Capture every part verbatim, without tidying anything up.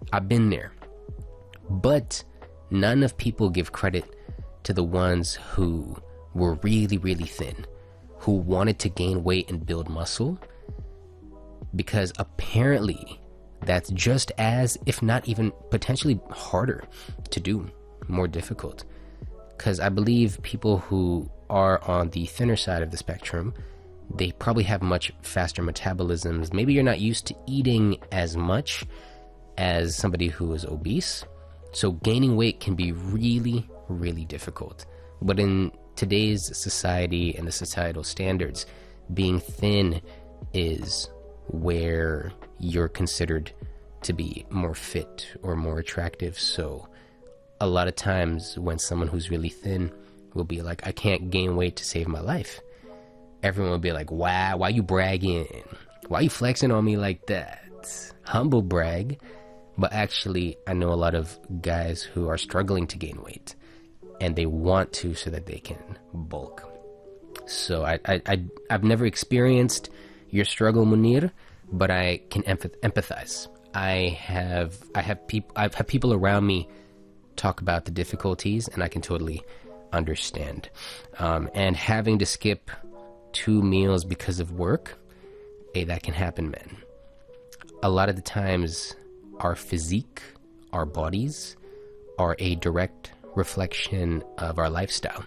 I've been there. But not enough people give credit to the ones who were really, really thin, who wanted to gain weight and build muscle, because apparently that's just as, if not even potentially harder to do, more difficult. Because I believe people who are on the thinner side of the spectrum, they probably have much faster metabolisms. Maybe you're not used to eating as much as somebody who is obese. So gaining weight can be really, really difficult. But in today's society and the societal standards, being thin is where you're considered to be more fit or more attractive. So a lot of times when someone who's really thin will be like, I can't gain weight to save my life, everyone will be like, wow, why you bragging? Why you flexing on me like that? Humble brag. But actually, I know a lot of guys who are struggling to gain weight, and they want to so that they can bulk. So I, I, I, I've never experienced your struggle, Munir, but I can empath- empathize. I have, I have people, I've had people around me talk about the difficulties, and I can totally understand. Um, and having to skip two meals because of work, hey, that can happen, man. A lot of the times, our physique, our bodies, are a direct reflection of our lifestyle.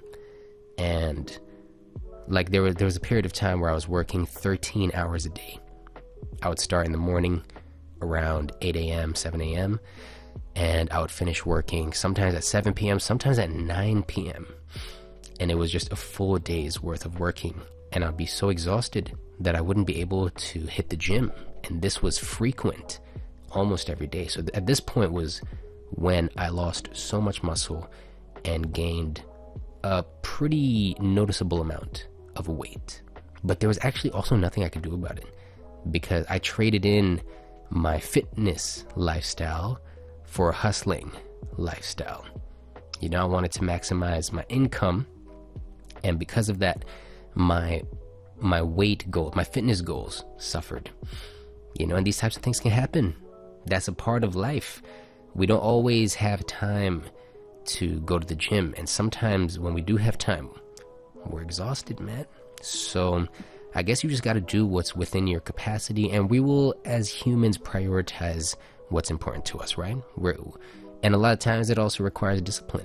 And like there was there was a period of time where I was working thirteen hours a day. I would start in the morning around eight a.m., seven a.m., and I would finish working sometimes at seven p.m., sometimes at nine p.m. And it was just a full day's worth of working. And I'd be so exhausted that I wouldn't be able to hit the gym. And this was frequent, almost every day. So at this point was when I lost so much muscle and gained a pretty noticeable amount of weight. But there was actually also nothing I could do about it, because I traded in my fitness lifestyle for a hustling lifestyle. You know, I wanted to maximize my income, and because of that, my my weight goal, my fitness goals suffered. You know, and these types of things can happen. That's a part of life. We don't always have time to go to the gym, and sometimes when we do have time, we're exhausted, man. So I guess you just got to do what's within your capacity, and we will, as humans, prioritize what's important to us, right? We're, and a lot of times it also requires discipline.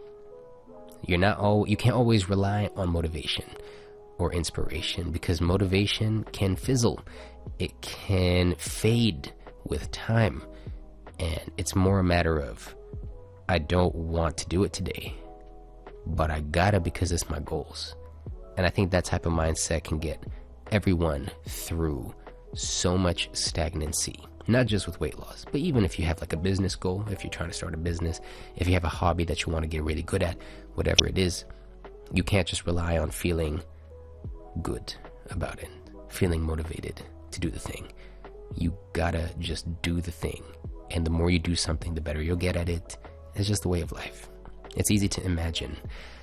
You're not all, you can't always rely on motivation or inspiration, because motivation can fizzle. It can fade with time, and it's more a matter of, I don't want to do it today, but I gotta because it's my goals. And I think that type of mindset can get everyone through so much stagnancy, not just with weight loss, but even if you have like a business goal, if you're trying to start a business, if you have a hobby that you want to get really good at, whatever it is, you can't just rely on feeling good about it, feeling motivated to do the thing. You gotta just do the thing. And the more you do something, the better you'll get at it. It's just the way of life. It's easy to imagine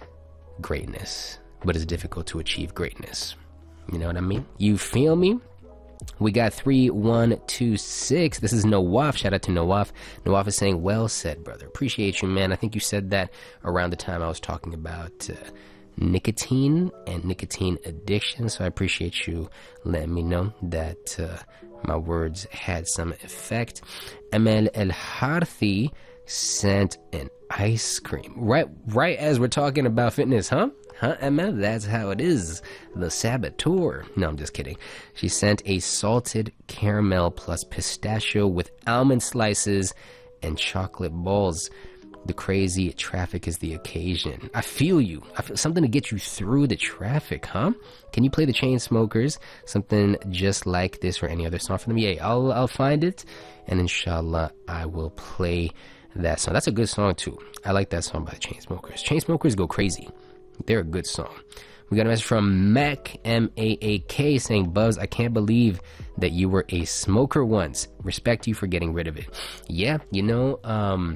greatness, but it's difficult to achieve greatness. You know what I mean? You feel me? We got three one two six. This is Nawaf. Shout out to Nawaf. Nawaf is saying, well said, brother. Appreciate you, man. I think you said that around the time I was talking about uh, nicotine and nicotine addiction. So I appreciate you letting me know that uh, my words had some effect. Amel El Harthi sent an ice cream. Right, right as we're talking about fitness, huh? Huh, Emma? That's how it is. The saboteur. No, I'm just kidding. She sent a salted caramel plus pistachio with almond slices and chocolate balls. The crazy traffic is the occasion. I feel you. I feel something to get you through the traffic, huh? Can you play the Chainsmokers? Something just like this or any other song from them? Yeah, I'll, I'll find it, and inshallah, I will play that song. That's a good song, too. I like that song by the Chainsmokers. Chainsmokers go crazy. They're a good song. We got a message from Mac, M A A K, saying, Buzz, I can't believe that you were a smoker once. Respect you for getting rid of it. Yeah, you know, um,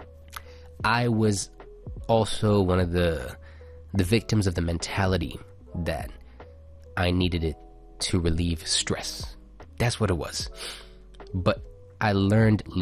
I was also one of the the victims of the mentality that I needed it to relieve stress. That's what it was. But I learned